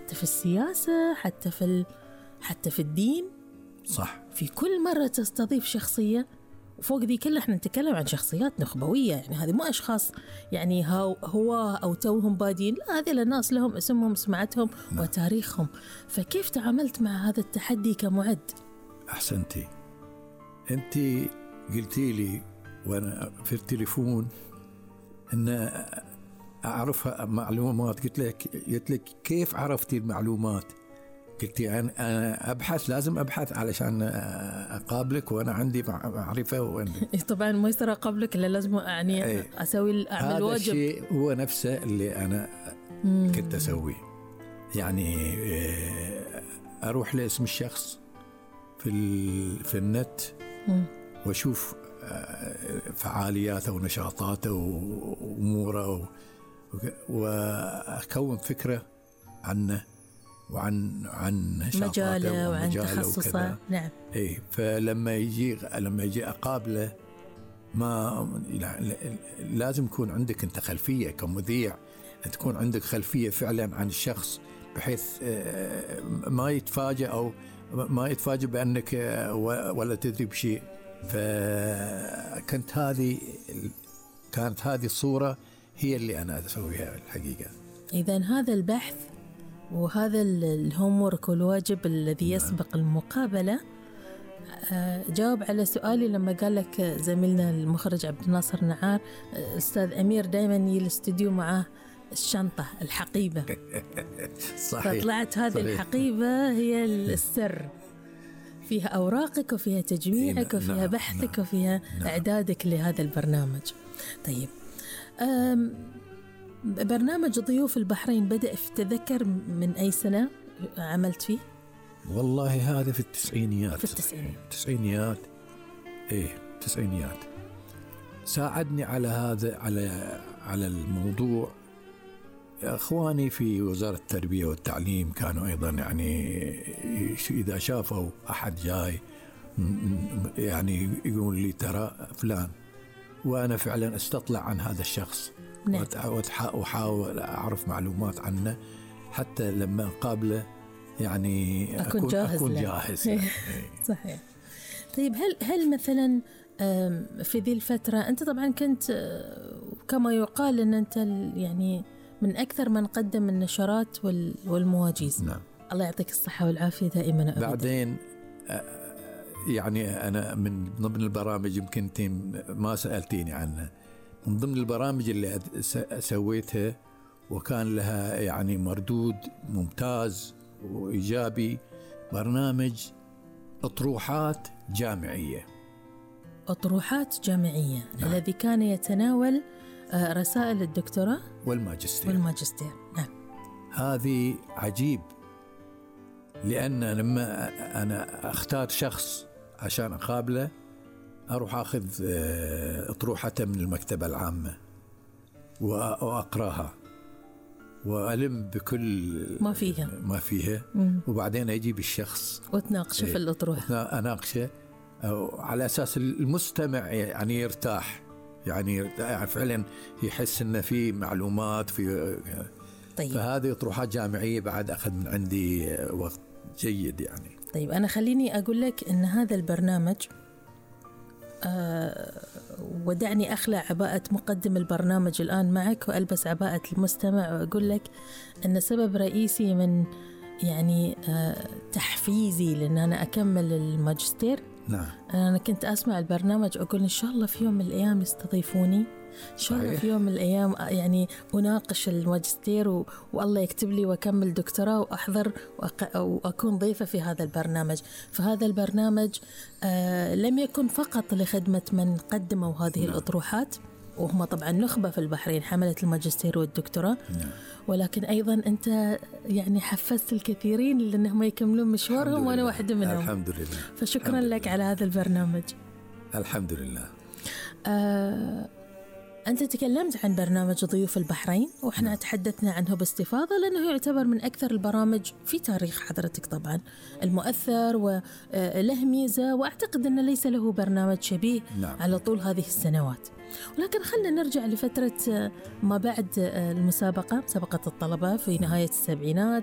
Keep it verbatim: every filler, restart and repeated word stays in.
حتى في السياسة، حتى في ال... حتى في الدين. صح. في كل مرة تستضيف شخصية، وفوق ذي كلها احنا نتكلم عن شخصيات نخبوية، يعني هذه مو أشخاص يعني هو أو توهم بادين، لا، هذه الناس لهم اسمهم، سمعتهم وتاريخهم. فكيف تعاملت مع هذا التحدي كمعد؟ أحسنتي. أنت قلتي لي وأنا في التليفون أن أعرفها معلومات، قلت لك قلت لك كيف عرفتي المعلومات؟ قلتي أنا, أنا أبحث، لازم أبحث علشان أقابلك وأنا عندي معرفة وأنا طبعا ما يصير أقابلك إلا لازم يعني ايه. أسوي أعمل هذا واجب. هذا الشيء هو نفسه اللي أنا مم. كنت أسويه، يعني أروح لاسم الشخص في في النت مم. وأشوف فعالياته ونشاطاته وأموره وأكون فكرة عنه وعن عن مجاله وعن تخصصه. نعم. اي فلما يجي لما يجي اقابله ما لازم يكون عندك انت خلفيه كمذيع، تكون عندك خلفيه فعلا عن الشخص بحيث ما يتفاجئ او ما يتفاجئ بانك ولا تدري بشيء. فكنت هذه كانت هذه الصوره هي اللي انا اسويها الحقيقه. اذا هذا البحث وهذا الهومورك والواجب الذي يسبق المقابلة جاوب على سؤالي لما قال لك زميلنا المخرج عبد الناصر نعار أستاذ أمير دائما يجي الاستوديو معاه الشنطة الحقيبة. صحيح. فطلعت هذه صحيح. الحقيبة هي السر، فيها أوراقك وفيها تجميعك وفيها نعم. بحثك نعم. وفيها نعم. إعدادك لهذا البرنامج. طيب، برنامج ضيوف البحرين بدأ في تذكر من أي سنة عملت فيه؟ والله هذا في التسعينيات. في التسعينيات. التسعينيات. إيه التسعينيات. ساعدني على هذا على على الموضوع أخواني في وزارة التربية والتعليم، كانوا أيضا يعني إذا شافوا أحد جاي يعني يقول لي ترى فلان، وأنا فعلا استطلع عن هذا الشخص. نعم. وأحاول أعرف معلومات عنه حتى لما أقابله يعني أكون, أكون جاهز, أكون جاهز يعني. صحيح. طيب، هل هل مثلا في ذي الفترة أنت طبعا كنت كما يقال أن أنت يعني من أكثر من قدم النشرات والمواجيز. نعم. الله يعطيك الصحة والعافية دائما أبدا. بعدين يعني أنا من ضمن البرامج يمكن ما سألتيني عنها، من ضمن البرامج اللي سويتها وكان لها يعني مردود ممتاز وإيجابي، برنامج أطروحات جامعية. أطروحات جامعية. نعم. الذي كان يتناول رسائل الدكتوراه والماجستير. والماجستير. نعم. هذه عجيب، لأن لما أنا أختار شخص عشان أقابله أروح أخذ أطروحته من المكتبة العامة وأقرأها وألم بكل ما فيها ما فيها وبعدين أجيب الشخص وتناقشه في الأطروحة، أناقشه على أساس المستمع يعني يرتاح، يعني فعلا يحس إن في معلومات في. طيب. فهذه أطروحات جامعية بعد أخذ من عندي وقت جيد يعني. طيب، أنا خليني أقول لك إن هذا البرنامج أه ودعني أخلع عباءة مقدم البرنامج الآن معك وألبس عباءة المستمع وأقول لك أن سبب رئيسي من يعني أه تحفيزي لأن أنا أكمل الماجستير. نعم. أنا كنت أسمع البرنامج أقول إن شاء الله في يوم من الأيام يستضيفوني، إن شاء الله في يوم من الأيام يعني أناقش الماجستير و... والله يكتب لي وأكمل دكتوراه وأحضر وأق... وأكون ضيفة في هذا البرنامج. فهذا البرنامج آه لم يكن فقط لخدمة من قدموا هذه نعم. الأطروحات، وهم طبعا نخبة في البحرين حملة الماجستير والدكتوراه. نعم. ولكن أيضا أنت يعني حفزت الكثيرين لأنهم يكملون مشوارهم وأنا واحدة منهم. الحمد لله. فشكرا الحمد لك لله. على هذا البرنامج. الحمد لله. آه أنت تكلمت عن برنامج ضيوف البحرين وإحنا نعم. تحدثنا عنه باستفاضة لأنه يعتبر من أكثر البرامج في تاريخ حضرتك طبعا المؤثر وله ميزة، وأعتقد أنه ليس له برنامج شبيه نعم. على طول هذه السنوات. ولكن خلنا نرجع لفترة ما بعد المسابقة، مسابقة الطلبة في نهاية السبعينات